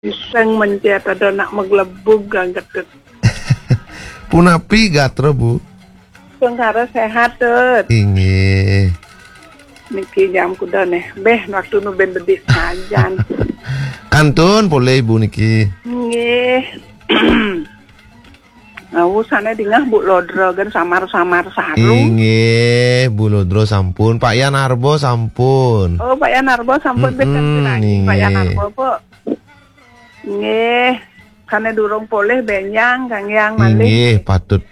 Iseng mencet ada nak meglebug gangget. Punapi gatra Bu. Sengkara sehat tuh. Inge. Niki jam kuda nih. Beh waktu nu ben bedik sajan. Kantun boleh Ibu niki. Nggih. Usane dingah Bu Lodro kan samar-samar saru. Inge, Bu Lodro sampun, Pak Yan Arbo sampun. Oh, Pak Yan Arbo sampun betul lagi. Pak Yan Arbo Po. Nggih. Kane durung poleh benyang Kang Yang malih. Inge, patut.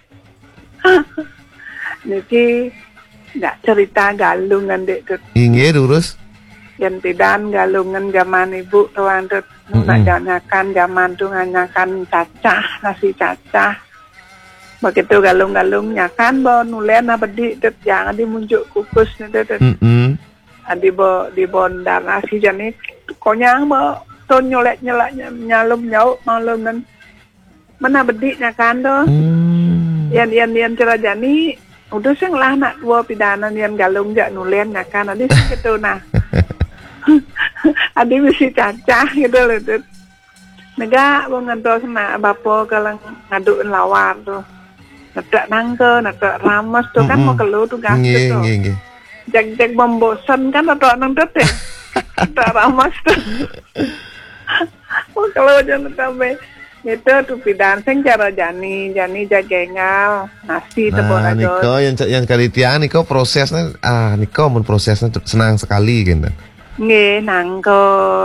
Niki nggak cerita galungan dek tut. Inge lurus. Yang tidak galungan zaman ibu tuan tut. Nganyakan zaman tuh nganyakan cacah nasi cacah. Begitu galung-galung nyakan bo nulen apa di tut jangan dimunjuk kukus nih tut. Adi bo di bondar nasi jani konyang bo ton nyolek nyalum nyau malum nan mana bedik nyakan tuh. Yan cerajani udah sih lah nak dua pidana yang galung jak nulen nyakan adi gitu nah. Adi mesti cacah gitu loh tuh. Nega ngantos na bapo kalang ngaduin lawar tuh. Nadak nangke, nadak ramas tuh kan mau keluar tuh gas tuh. Jak membosan kan atau nang tuh deh. Nadak ramas tuh. Mau keluar jangan sampai. Itu tuh pidan sing cara jani jagengal nasi tepung aja. Niko yang kali tiang niko prosesnya niko mun prosesnya senang sekali gitu. Nggih nangko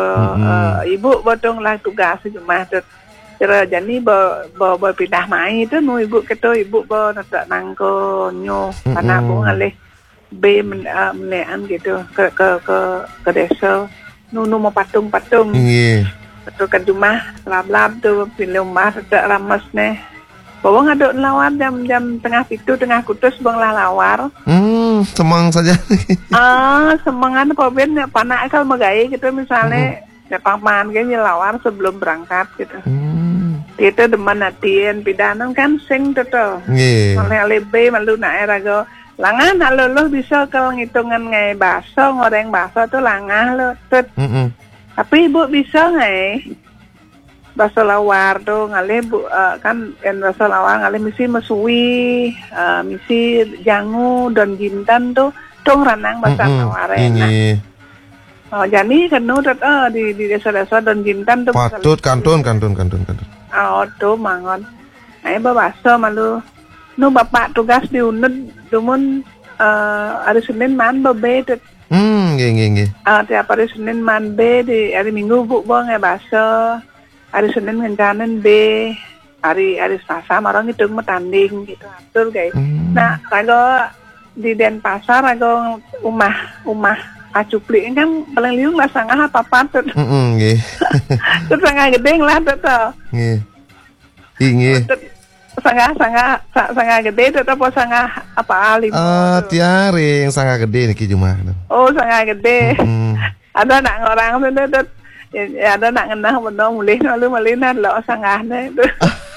ibu bodong lah tugas cuma cara jani bo pindah mai itu nu ibu keto ibu bo nak nangko nyo anak bu ngalih be menean gitu ke desa nu mau patung. Nggih. Betul kan cuma lab tu pilih rumah sedak ramas nih. Bawa ngaduk lawar jam tengah itu tengah kutus bang lah lawar. Semang saja. Semangan koben ya panak kalau megai gitu misalnya ya paman kayaknya lawar sebelum berangkat gitu. Itu demen hatian pidanan kan sing tuh. Oleh lebih malu nak erago. Langah nak lo bisa kalau ngitungan ngai baso ngoreng baso tuh langah lo tut. Tapi ibu bisa nggak? Baso lawar tuh ngalih bu kan yang baso lawar ngalih misi mesui, misi jangu dan jintan tuh ranang baso lawar enak. Oh jadi kan di desa-desa dan jintan tuh. Patut kantun. Oh tuh mangon. Nah baso malu. Nu bapak tugas diunut, dumun hari Senin man bebe tuh. Nggih. Tiap hari Senin man B, di hari Minggu bu nggak baso, hari Senin ngencanen B, hari Selasa marang itu tanding gitu atur guys. Nah kalau di Denpasar kalau umah acupli kan paling liung lah sangah apa tuh. Nggih. Terus sangah gede lah tuh. Nggih. Sangah gede itu apa sangah apa alim? Tiaring sangah gede niki cuma. Oh sangah gede. Ada nak ngorang tu ya ada nak ngenah benar mulih lalu lo sangahnya itu.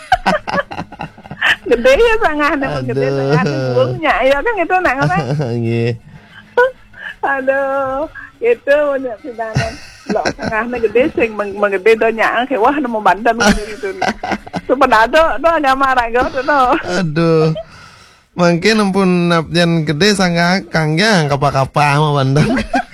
Gede ya sangahnya gede buangnya ya kan itu nak ngorang. Aduh itu punya pidanan. Lo sangahnya gede sing menggede doanya kayak wah mau bantan gitu. Sebenarnya tuh agak marah gitu tuh. Aduh. Mungkin ampun napjan gede sangga kangyang kapal mau bandang.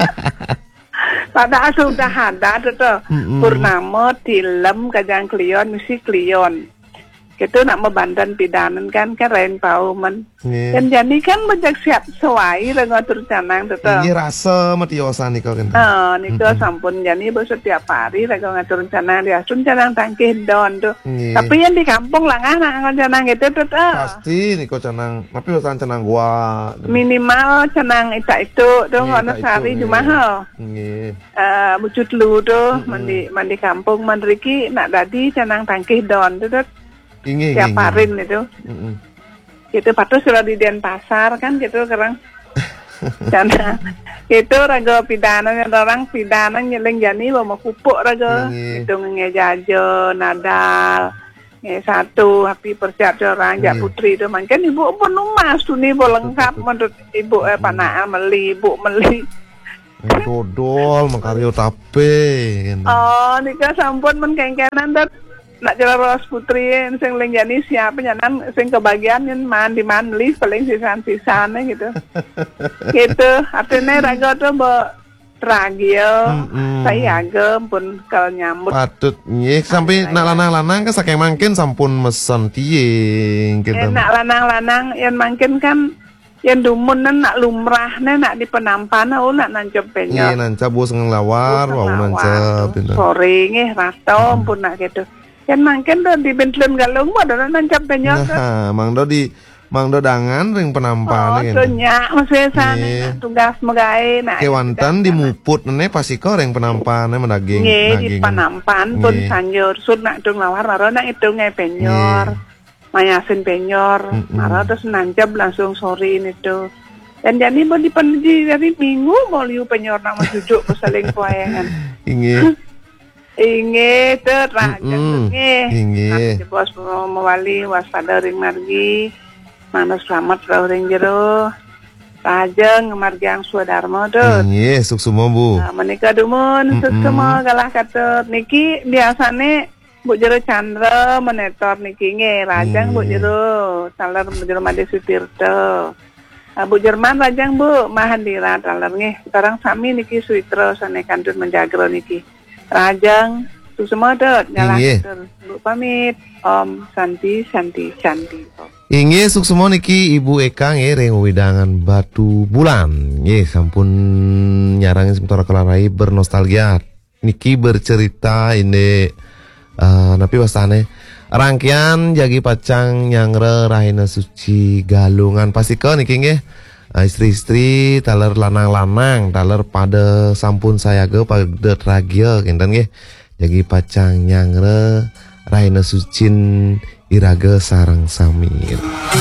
Pada sudah ada tuh purnama tilem kajang klion misi klion. Itu nak membandan pidanan kan keren pau men. Dan jadi kan banyak siap sewai dengan ngatur canang tuh. Ini rasa matiosan niko kan. Niko sampun jadi setiap hari dengan ngatur canang dia sun canang tangkih don tuh. Tapi yang di kampung langah nak canang itu tuh. Pasti niko canang, tapi urusan canang gua. Minimal canang itu tuh ngono sehari cuma bucut lu tuh mandi kampung mandriki nak dadi canang tangkih don tuh. Tiap harin itu. Itu patut sudah di Denpasar kan gitu kerang. Karena itu raga pidana orang pidana nyeleng jani bawa kupuk raga. Itu ngejajo nadal. Satu api persiap orang jak putri itu mungkin ibu pun emas tuh nih lengkap menurut ibu panah meli ibu meli dodol mengkaryo tape. Oh, nika sampun men kengkenan dat nak jero Ros Putri sing lengjani siapa nyanan sing kebagian yen mandi manli paling sisan-sisane gitu. Gitu, artinya raga tuh tragil, saya agem pun kalau nyambut. Patut nggih sampai nak lanang-lanang kan saking mangkin sampun mesen tiying gitu. Nak lanang-lanang yang mangkin kan yang dumunan nak lumrah nak di penampan nak nancap penyor. Iya nancap bos ngelawar, wau nancap. Sore nggih rasto pun nak gitu. Yang mangkin do di bentlen galung mah do nancap penyor. Nah, mangdo dangan ring penampan gitu. Oh, nyak masih sana tugas megai nak. Kewantan dimuput nene pasti kau ring penampane mendaging. Di penampan pun sanjur sud nak tung lawar naro nak itu ngai penyor. Mayasin penyor, marah terus nancap langsung sore itu. Dan jadi mau dipenuhi dari minggu mau liu penyor nama duduk pesaling kuayangan. Inge terajang inge. Bos mewali waspada ring margi, mana selamat kau ring jero. Rajeng margi yang swadharma tuh. Inge suksumo bu. Menikah dumun suksumo galah katut niki biasane. Bu jero Chandra menetor niki nge rajang bu jero taler bu jero Made Sutirto. Bu Jerman rajang bu Mahandira taler nge. Sekarang sami niki Suitro sane kandun menjagro niki. Rajang tu semua dot nyala bu pamit Om Santi. Inge suksumo niki Ibu Eka nge ring widangan Batu Bulan. Nge sampun nyarang sementara kelarai bernostalgia. Niki bercerita ini napi wasane rangkaian jagi pacang nyangre rahina suci galungan pasti ke niki nggih istri-istri taler lanang-lanang taler pada sampun saya ge pada tragil kinten nggih jagi pacang nyangre rahina sucin irage sareng sami.